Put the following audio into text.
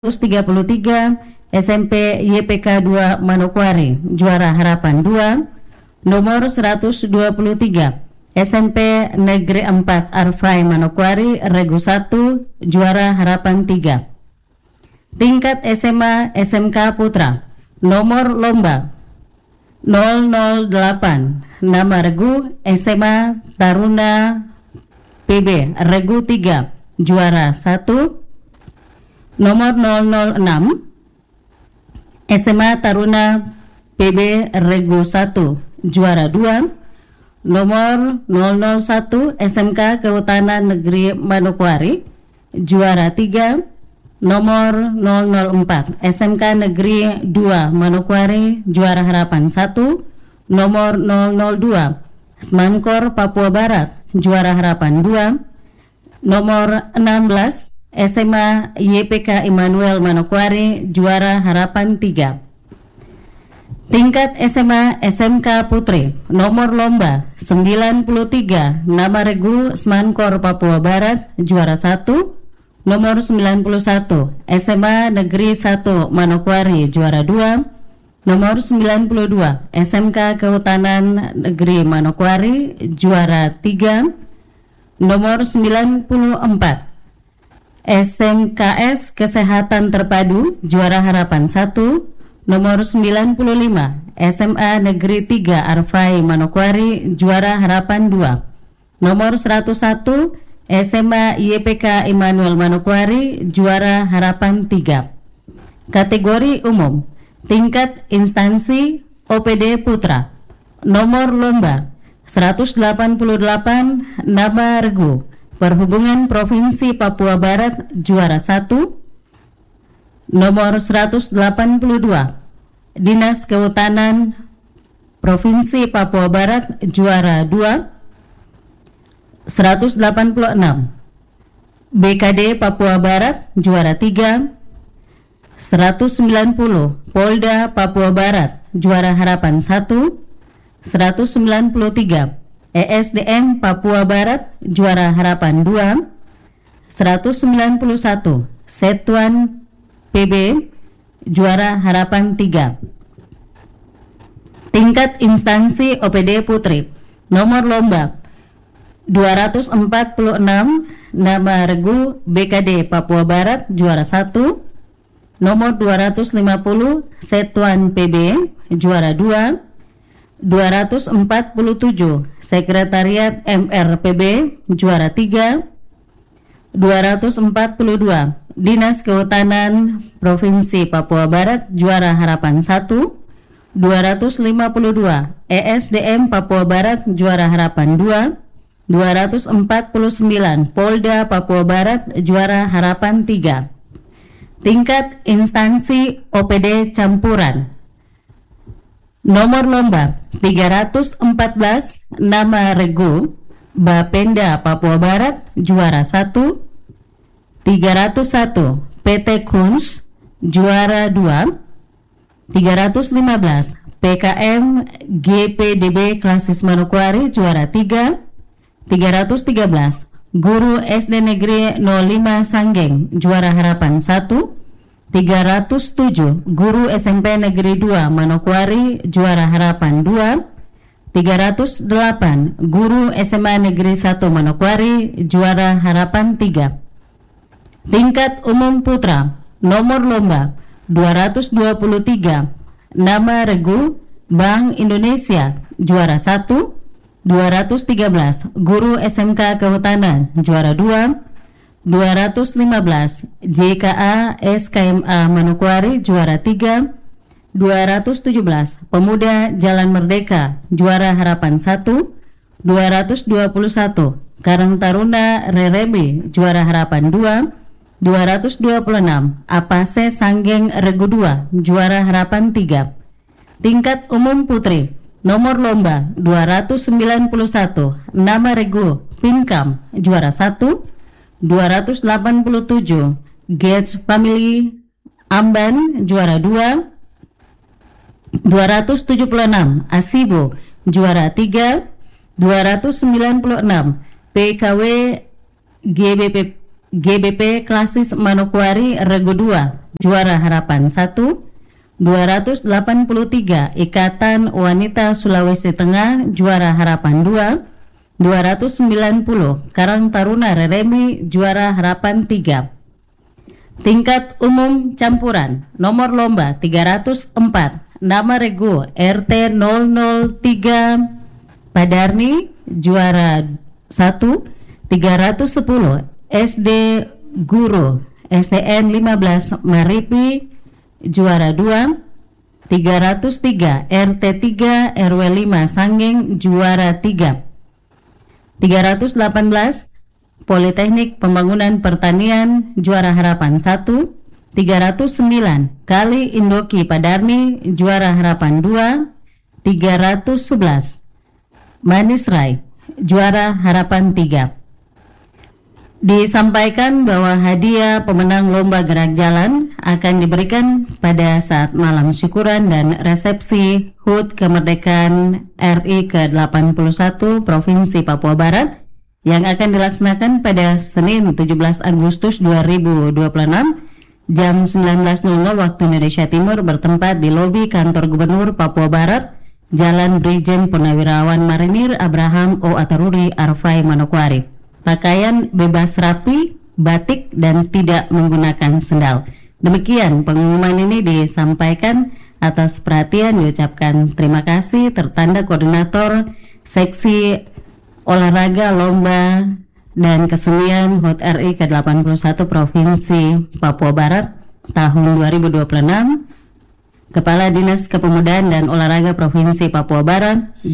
133 SMP YPK 2 Manokwari juara harapan 2. Nomor 123 SMP Negeri 4 Arfai Manokwari Regu 1 juara harapan 3. Tingkat SMA SMK Putra, nomor lomba 008, nama regu SMA Taruna PB Regu 3 juara 1. Nomor 006 SMA Taruna PB Regu 1 juara 2. Nomor 001 SMK Kehutanan Negeri Manokwari juara 3. Nomor 004 SMK Negeri 2 Manokwari juara harapan 1. Nomor 002 Smankor Papua Barat juara harapan 2. Nomor 16 SMA YPK Immanuel Manokwari juara harapan 3. Tingkat SMA SMK Putri, nomor lomba 93, nama regu Smankor Papua Barat juara 1. Nomor 91 SMA Negeri 1 Manokwari juara 2. Nomor 92 SMK Kehutanan Negeri Manokwari juara 3. Nomor 94 SMKS Kesehatan Terpadu juara harapan 1. Nomor 95 SMA Negeri 3 Arfai Manokwari juara harapan 2. Nomor 101 SMA YPK Immanuel Manokwari juara harapan 3. Kategori umum tingkat instansi OPD Putra, nomor lomba 188, nama regu Perhubungan Provinsi Papua Barat juara 1. Nomor 182 Dinas Kehutanan Provinsi Papua Barat juara 2. 186 BKD Papua Barat juara 3. 190 Polda Papua Barat juara harapan 1. 193 ESDM Papua Barat juara harapan 2. 191 Setuan PB juara harapan 3. Tingkat instansi OPD Putri, nomor lomba 246, nama regu BKD Papua Barat juara 1. Nomor 250 Setuan PB juara 2. 247 Sekretariat MRPB juara 3. 242 Dinas Kehutanan Provinsi Papua Barat juara harapan 1. 252 ESDM Papua Barat juara harapan 2. 249 Polda Papua Barat juara harapan 3. Tingkat instansi OPD campuran, nomor lomba 314, nama regu Bapenda Papua Barat juara 1. 301 PT Kunz juara 2. 315 PKM GPDB Klasis Manokwari juara 3. 313 Guru SD Negeri 05 Sanggeng juara harapan 1. 307 Guru SMP Negeri 2 Manokwari juara harapan 2. 308 Guru SMA Negeri 1 Manokwari juara harapan 3. Tingkat umum putra, nomor lomba 223, nama regu Bank Indonesia juara 1. 213 Guru SMK Kehutanan juara 2. 215 JKA SKMA Manokwari juara 3. 217 Pemuda Jalan Merdeka juara harapan 1. 221 Karang Taruna Rerebe juara harapan 2. 226 Apase Sanggeng Regu 2 juara harapan 3. Tingkat umum putri, nomor lomba 291, nama regu Pinkam juara 1. 287 Gates Family Amban juara 2. 276 Asibo juara 3. 296 PKW GBP GBP Klasis Manokwari Regu 2 juara harapan 1. 283 Ikatan Wanita Sulawesi Tengah juara harapan 2. 290 Karang Taruna Reremi juara harapan 3. Tingkat umum campuran nomor lomba 304 nama regu RT 003 Padarni juara 1. 310 SD Guru SDN 15 Maripi juara 2. 303 RT 3 RW 5 Sanggeng juara 3. 318 Politeknik Pembangunan Pertanian juara harapan 1. 309 Kali Indoki Padarni juara harapan 2. 311 Manisrai juara harapan 3. Disampaikan bahwa hadiah pemenang lomba gerak jalan akan diberikan pada saat malam syukuran dan resepsi HUT Kemerdekaan RI ke-81 Provinsi Papua Barat yang akan dilaksanakan pada Senin 17 Agustus 2026 jam 19.00 waktu Indonesia Timur bertempat di lobi kantor Gubernur Papua Barat, Jalan Brigjen Purnawirawan Marinir Abraham O. Ataruri Arfai Manokwari. Pakaian bebas rapi, batik, dan tidak menggunakan sendal. Demikian pengumuman ini disampaikan. Atas perhatian diucapkan terima kasih. Tertanda Koordinator Seksi Olahraga Lomba dan Kesenian HUT RI ke-81 Provinsi Papua Barat tahun 2026, Kepala Dinas Kepemudaan dan Olahraga Provinsi Papua Barat